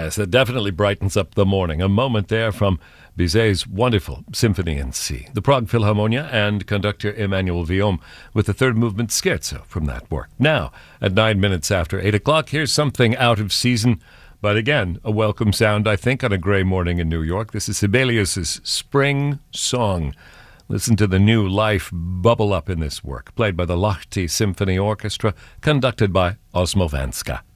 Yes, it definitely brightens up the morning. A moment there from Bizet's wonderful Symphony in C. The Prague Philharmonia and conductor Emmanuel Villaume with the third movement scherzo from that work. Now, at 9 minutes after 8 o'clock, here's something out of season, but again, a welcome sound, I think, on a gray morning in New York. This is Sibelius' Spring Song. Listen to the new life bubble up in this work, played by the Lahti Symphony Orchestra, conducted by Osmo Vanska.